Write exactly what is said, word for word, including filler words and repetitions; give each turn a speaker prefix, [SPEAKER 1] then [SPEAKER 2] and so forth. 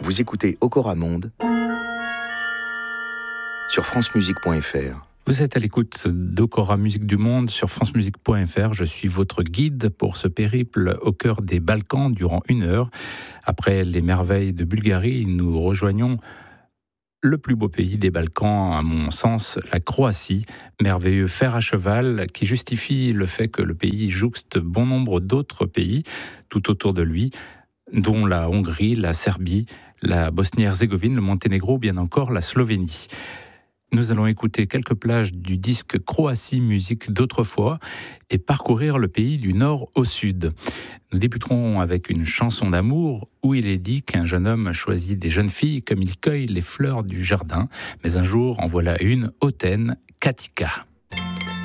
[SPEAKER 1] Vous écoutez Okora Monde sur france musique point f r.
[SPEAKER 2] Vous êtes à l'écoute d'Okora Musique du Monde sur france musique point f r. Je suis votre guide pour ce périple au cœur des Balkans durant une heure. Après les merveilles de Bulgarie, nous rejoignons le plus beau pays des Balkans, à mon sens, la Croatie, merveilleux fer à cheval qui justifie le fait que le pays jouxte bon nombre d'autres pays tout autour de lui, dont la Hongrie, la Serbie, la Bosnie-Herzégovine, le Monténégro ou bien encore la Slovénie. Nous allons écouter quelques plages du disque Croatie Musique d'autrefois et parcourir le pays du nord au sud. Nous débuterons avec une chanson d'amour où il est dit qu'un jeune homme choisit des jeunes filles comme il cueille les fleurs du jardin, mais un jour en voilà une hautaine, Katika.